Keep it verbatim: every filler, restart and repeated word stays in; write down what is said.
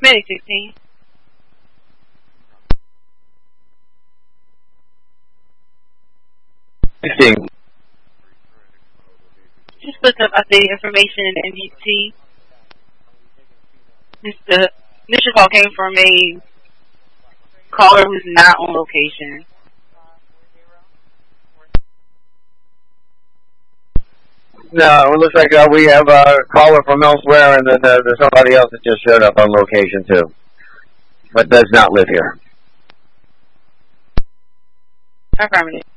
Paramedic sixteen. sixteen. Just looked up updated information in N B T. This the initial call came from a caller who's not on location. No, it looks like uh, we have a caller from elsewhere, and then uh, there's somebody else that just showed up on location too, but does not live here. Affirmative.